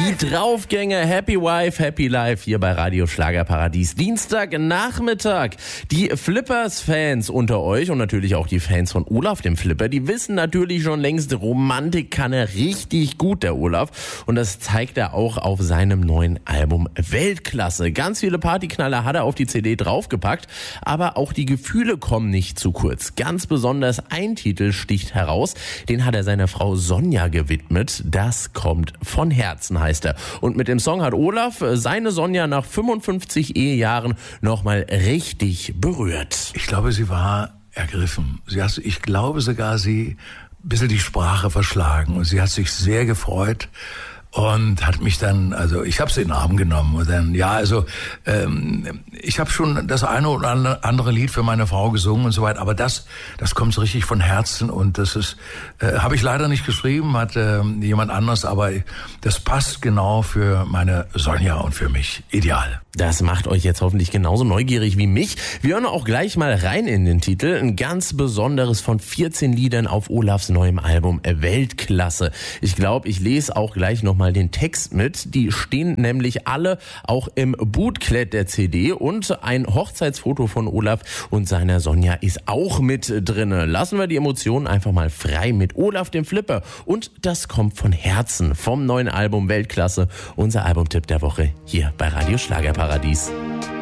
Die Draufgänger Happy Wife, Happy Life hier bei Radio Schlagerparadies. Dienstagnachmittag. Die Flippers-Fans unter euch und natürlich auch die Fans von Olaf dem Flipper, die wissen natürlich schon längst, Romantik kann er richtig gut, der Olaf. Und das zeigt er auch auf seinem neuen Album Weltklasse. Ganz viele Partyknaller hat er auf die CD draufgepackt, aber auch die Gefühle kommen nicht zu kurz. Ganz besonders ein Titel sticht heraus, den hat er seiner Frau Sonja gewidmet. Das kommt von Herzen, heißt er. Und mit dem Song hat Olaf seine Sonja nach 55 Ehejahren nochmal richtig berührt. Ich glaube, sie war ergriffen. Ich glaube sogar, sie ein bisschen die Sprache verschlagen. Und sie hat sich sehr gefreut und hat mich dann, also ich habe sie in den Arm genommen und dann, ich habe schon das eine oder andere Lied für meine Frau gesungen und so weiter, aber das kommt so richtig von Herzen und das ist, habe ich leider nicht geschrieben, hat jemand anders, aber das passt genau für meine Sonja und für mich ideal. Das macht euch jetzt hoffentlich genauso neugierig wie mich. Wir hören auch gleich mal rein in den Titel. Ein ganz besonderes von 14 Liedern auf Olafs neuem Album Weltklasse. Ich glaube, ich lese auch gleich nochmal den Text mit. Die stehen nämlich alle auch im Booklet der CD und ein Hochzeitsfoto von Olaf und seiner Sonja ist auch mit drinne. Lassen wir die Emotionen einfach mal frei mit Olaf dem Flipper. Und das kommt von Herzen vom neuen Album Weltklasse. Unser Albumtipp der Woche hier bei Radio Schlagerparadies.